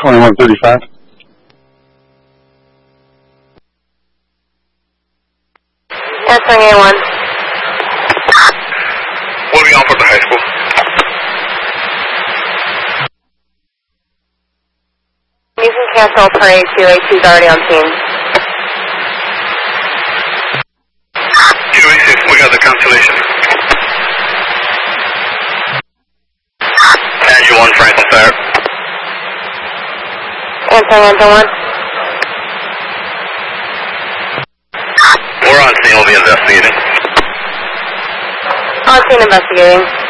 2135. Answering A1. What are we on for the high school? You can cancel per A2. A2's already on scene. We got the cancellation. Angel 1, Franklin Fair. Answering Angel 1. We're on scene, we'll be investigating. On scene investigating.